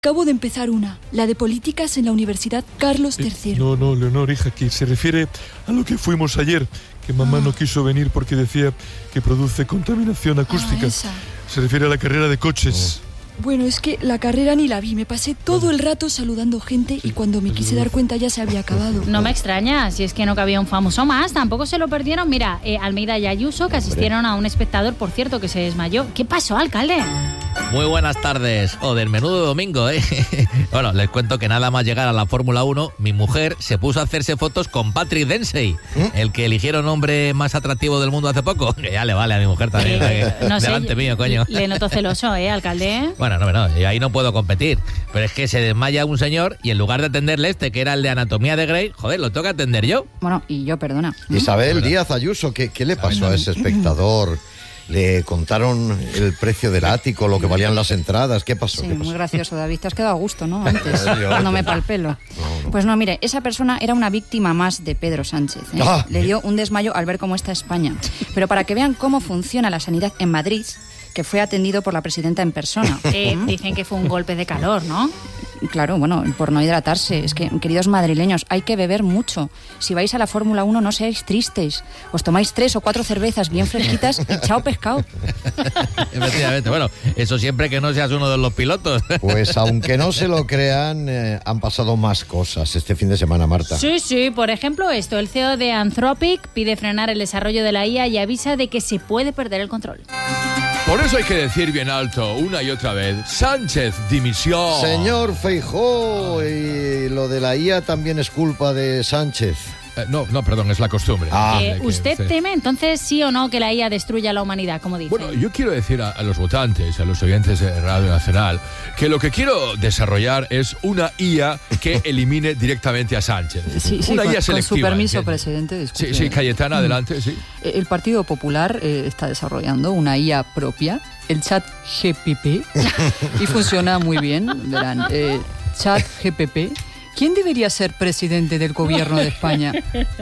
Acabo de empezar la de políticas en la Universidad Carlos III. No, Leonor, hija, que se refiere a lo que fuimos ayer, que mamá no quiso venir porque decía que produce contaminación acústica. Esa. Se refiere a la carrera de coches. Bueno, es que la carrera ni la vi, me pasé todo el rato saludando gente y cuando me quise dar cuenta ya se había acabado. No me extraña, si es que no cabía un famoso más, tampoco se lo perdieron. Mira, Almeida y Ayuso, que asistieron a un espectador, por cierto, que se desmayó. ¿Qué pasó, alcalde? Muy buenas tardes, o del menú de domingo, ¿eh? Bueno, les cuento que nada más llegar a la Fórmula 1, mi mujer se puso a hacerse fotos con Patrick Dempsey, el que eligieron hombre más atractivo del mundo hace poco. Que ya le vale a mi mujer también, no sé, delante mío, coño. Le noto celoso, alcalde? Bueno, no, yo ahí no puedo competir. Pero es que se desmaya un señor y en lugar de atenderle que era el de Anatomía de Grey, joder, lo toca atender yo. Bueno, y yo, perdona. Isabel Díaz Ayuso, ¿qué le pasó a ese espectador? ¿Le contaron el precio del ático, lo que valían las entradas? ¿Qué pasó? Sí, ¿Qué pasó? muy gracioso, David. Te has quedado a gusto, ¿no? Antes, dándome pa'l pelo. No. Pues no, mire, esa persona era una víctima más de Pedro Sánchez. Le dio un desmayo al ver cómo está España. Pero para que vean cómo funciona la sanidad en Madrid, que fue atendido por la presidenta en persona. Dicen que fue un golpe de calor, ¿no? Claro, bueno, por no hidratarse. Es que, queridos madrileños, hay que beber mucho. Si vais a la Fórmula 1, no seáis tristes. Os tomáis 3 o 4 cervezas bien fresquitas y chao pescado. Efectivamente, bueno, eso siempre que no seas uno de los pilotos. Pues aunque no se lo crean, han pasado más cosas este fin de semana, Marta. Sí, por ejemplo esto, el CEO de Anthropic pide frenar el desarrollo de la IA y avisa de que se puede perder el control. Por eso hay que decir bien alto, una y otra vez, Sánchez, dimisión. Señor Feijóo, y lo de la IA también es culpa de Sánchez. No, perdón, es la costumbre. ¿Usted teme entonces sí o no que la IA destruya la humanidad, como dice? Bueno, yo quiero decir a los votantes, a los oyentes de Radio Nacional, que lo que quiero desarrollar es una IA que elimine directamente a Sánchez. Sí, una IA con selectiva. su permiso, ¿entiendes? presidente. Disculpe. Sí, Cayetana, adelante, sí. El Partido Popular está desarrollando una IA propia, el Chat GPT, y funciona muy bien, verán. Chat GPT. ¿Quién debería ser presidente del gobierno de España?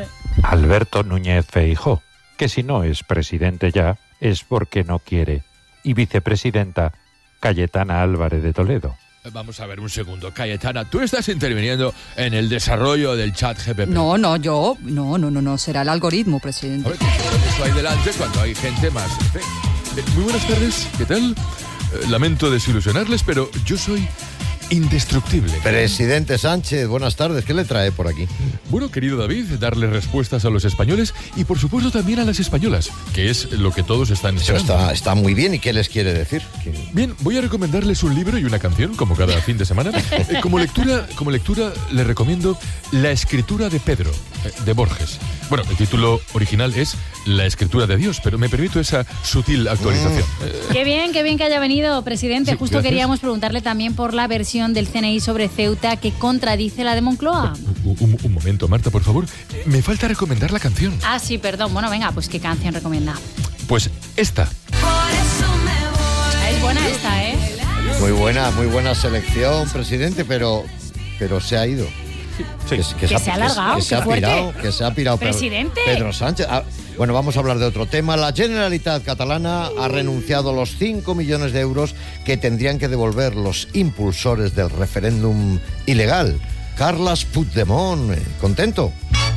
Alberto Núñez Feijóo, que si no es presidente ya, es porque no quiere. Y vicepresidenta, Cayetana Álvarez de Toledo. Vamos a ver un segundo. Cayetana, tú estás interviniendo en el desarrollo del Chat GPT. No, será el algoritmo, presidente. A ver, eso ahí delante cuando hay gente más. Muy buenas tardes, ¿qué tal? Lamento desilusionarles, pero yo soy indestructible. Presidente Sánchez, buenas tardes. ¿Qué le trae por aquí? Bueno, querido David, darle respuestas a los españoles y por supuesto también a las españolas, que es lo que todos están esperando. Está muy bien. ¿Y qué les quiere decir? Bien, voy a recomendarles un libro y una canción, como cada fin de semana. Como lectura les recomiendo La escritura de Pedro, de Borges. Bueno, el título original es La escritura de Dios, pero me permito esa sutil actualización. Qué bien que haya venido, presidente. Sí, Justo gracias. Queríamos preguntarle también por la versión del CNI sobre Ceuta que contradice la de Moncloa. Un momento, Marta, por favor. Me falta recomendar la canción. Ah, sí, perdón. Bueno, venga, pues ¿qué canción recomienda? Pues esta. Es buena esta, ¿eh? Muy buena selección, presidente, pero se ha ido. Sí. Que se ha alargado, que se ha qué fuerte. pirado, que se ha pirado. Presidente. Pedro Sánchez. Bueno, vamos a hablar de otro tema. La Generalitat catalana ha renunciado a los 5 millones de euros que tendrían que devolver los impulsores del referéndum ilegal. Carles Puigdemont, ¿contento?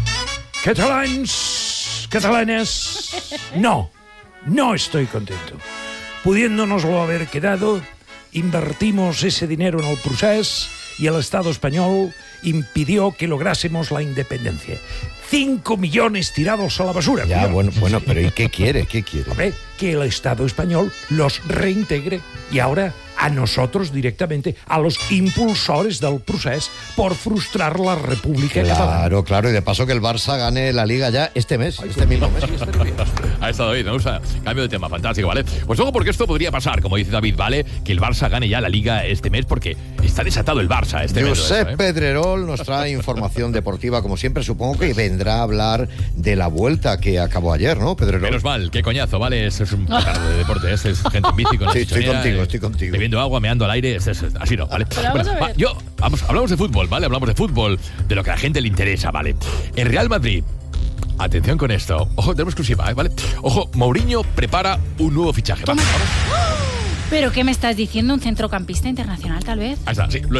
Catalanes, no estoy contento. Pudiéndonoslo haber quedado, invertimos ese dinero en el procés y el Estado español impidió que lográsemos la independencia. 5 millones tirados a la basura. Ya, bueno, pero ¿y qué quiere? Hombre, que el Estado español los reintegre y ahora a nosotros directamente, a los impulsores del procés por frustrar la República Catalana. Claro, y de paso que el Barça gane la Liga ya este mismo mes. Ha estado bien, me gusta. Cambio de tema, fantástico, ¿vale? Pues ojo, porque esto podría pasar, como dice David, ¿vale? Que el Barça gane ya la Liga este mes, porque está desatado el Barça este mes. Josep Pedrerol nos trae información deportiva, como siempre. Supongo que vendrá a hablar de la vuelta que acabó ayer, ¿no, Pedrerol? Menos mal, qué coñazo, ¿vale? Es un petardo de deporte, es gente en bici con Sí, estoy contigo. Bebiendo agua, meando al aire, así no, ¿vale? Hablamos de fútbol, ¿vale? Hablamos de fútbol, de lo que a la gente le interesa, ¿vale? El Real Madrid, atención con esto, ojo, tenemos exclusiva, ¿vale? Ojo, Mourinho prepara un nuevo fichaje, vamos. ¿Pero qué me estás diciendo? ¿Un centrocampista internacional, tal vez? Ahí está, sí.